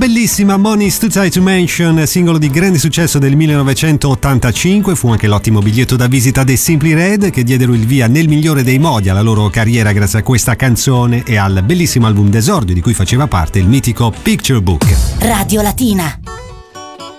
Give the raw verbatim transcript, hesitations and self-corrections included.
bellissima Money's Too Tight to Mention, singolo di grande successo del millenovecentottantacinque, fu anche l'ottimo biglietto da visita dei Simply Red, che diedero il via nel migliore dei modi alla loro carriera grazie a questa canzone e al bellissimo album d'esordio di cui faceva parte il mitico Picture Book. Radio Latina.